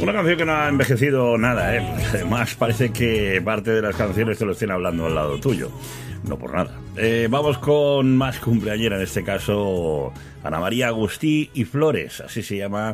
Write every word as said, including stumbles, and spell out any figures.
Una canción que no ha envejecido nada, ¿eh? Además parece que parte de las canciones te lo estén hablando al lado tuyo. No por nada. Eh, vamos con más cumpleañera, en este caso Ana María Agustí y Flores, así se llama